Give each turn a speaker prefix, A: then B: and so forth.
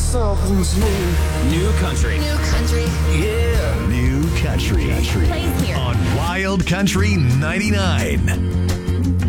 A: something's new.
B: New country.
C: New country.
A: Yeah.
D: New Country
C: Plays here.
D: on Wild Country 99.